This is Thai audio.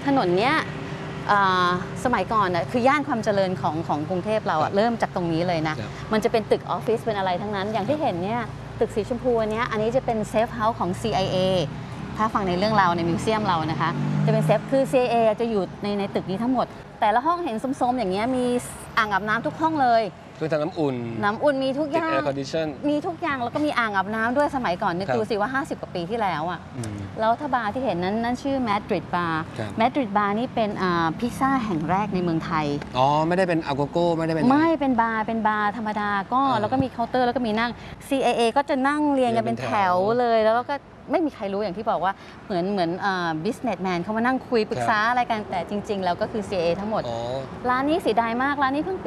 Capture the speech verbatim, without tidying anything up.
ถนนเนี้ยสมัยก่อนน่ะคือย่านความเจริญของของกรุงเทพเราเริ่มจากตรงนี้เลยนะมันจะเป็นตึกออฟฟิศเป็นอะไรทั้งนั้นอย่างที่เห็นเนี่ยตึกสีชมพูเนี้ยอันนี้จะเป็นเซฟเฮาส์ของ ซี ไอ เอ ถ้าฟังในเรื่องราวในมิวเซียมเรานะคะจะเป็นเซฟคือ ซี ไอ เอ จะอยู่ในในตึกนี้ทั้งหมดแต่ละห้องเห็นส้มๆอย่างเงี้ยมีอ่างอาบน้ำทุกห้องเลยเครื่องทำน้ำอุ่นน้ำอุ่นมีทุกอย่าง Air Condition มีทุกอย่างแล้วก็มีอ่างอาบน้ำด้วยสมัยก่อนนึกดูสิว่าห้าสิบกว่าปีที่แล้วอ่ะแล้วถ้าบาร์ที่เห็นนั้นนั่นชื่อแมดริดบาร์แมดริดบาร์นี่เป็นพิซซ่าแห่งแรกในเมืองไทยอ๋อไม่ได้เป็นอัลโกโก้ไม่ได้เป็นไม่เป็นบาร์เป็นบาร์ธรรมดาก็แล้วก็มีเคาน์เตอร์แล้วก็มีนั่ง ซี ไอ เอ ก็จะนั่งเรียงกันเป็นแถวเลยแล้วก็ไม่มีใครรู้อย่างที่บอกว่าเหมือนเหมือนบิสเนสแมนเขามานั่งคุยปรึกษาอะไรกันแต่จริงๆแล้วก็คือ ซี ไอ เอ ทั้งหมดร้านนี้เสียดายมากร้านนี้เพิ่ง